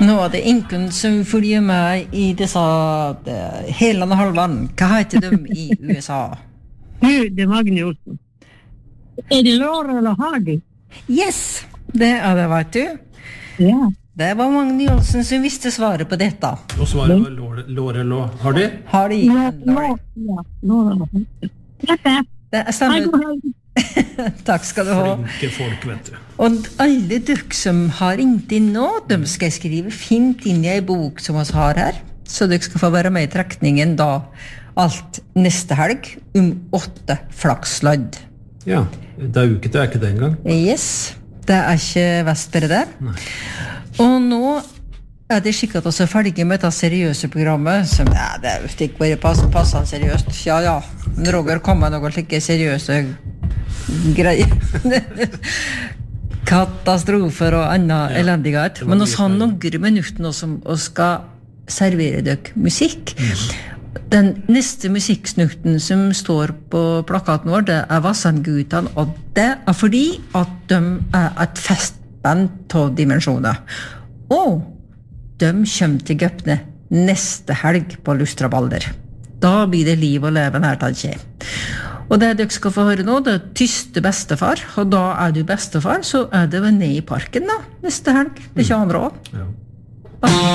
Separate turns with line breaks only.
Nå det ingen som følger med I disse helene halvan. Hva heter de I USA?
Det Magne Olsen. Det Laura eller Hardy?
Yes, det det, vet du.
Ja.
Det var Magne Olsen som visste svaret på dette.
Og svaret var Laura eller Hardy?
Hardy.
Laura.
Det stemmer. Takk skal du ha.
Flinke folk, vet du.
Og alle dere som har ringt inn nå, de skal jeg skrive fint inn I en bok som vi har her, så dere skal få være med I trekningen da alt neste helg 8 flakslodd.
Ja, det uket det ikke det engang.
Yes, det ikke Vestbre det.
Nei.
Og nå det skikkert også ferdig med det seriøse programmet, som det ikke bare passer seriøst. Ja, men Roger kom med noen slike seriøse greier. Katastrofer og annen elendighet. Men oss har noen minutter nå som skal servere dere musikk. Den neste musikksnutten som står på plakaten vår, det Vassendgutene, og det fordi at de et festband av dimensjoner. Og de kommer til Gøpne neste helg på Lustrabalder. Da blir det liv og leven her, tenker jeg. Og det dere skal få høre nå, det tyste bestefar, og da du bestefar, så det vel ned I parken da, neste helg. Det ikke andre også.
Ja.